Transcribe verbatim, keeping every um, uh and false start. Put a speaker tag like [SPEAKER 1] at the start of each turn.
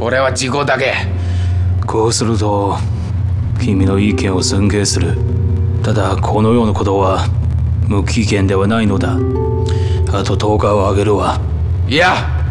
[SPEAKER 1] 俺は事故だけ。
[SPEAKER 2] こうすると君の意見を尊敬する。ただこのようなことは無期限ではないのだ。あととおかをあげるわ。
[SPEAKER 1] いや